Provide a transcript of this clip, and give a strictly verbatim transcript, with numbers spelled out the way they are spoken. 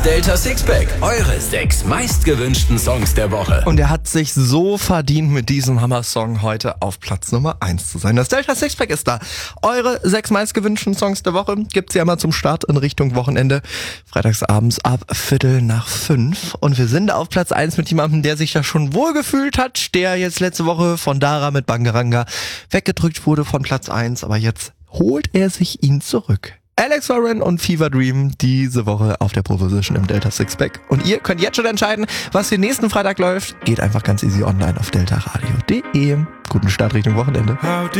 Delta Sixpack, eure sechs meistgewünschten Songs der Woche. Und er hat sich so verdient, mit diesem Hammer-Song heute auf Platz Nummer eins zu sein. Das Delta Sixpack ist da. Eure sechs meistgewünschten Songs der Woche gibt's ja immer zum Start in Richtung Wochenende. Freitagsabends ab Viertel nach fünf. Und wir sind auf Platz eins mit jemandem, der sich ja schon wohlgefühlt hat, der jetzt letzte Woche von Dara mit Bangaranga weggedrückt wurde von Platz eins. Aber jetzt holt er sich ihn zurück. Alex Warren und Fever Dream diese Woche auf der Proposition im Delta Sixpack. Und ihr könnt jetzt schon entscheiden, was für nächsten Freitag läuft. Geht einfach ganz easy online auf delta radio punkt de. Guten Start Richtung Wochenende.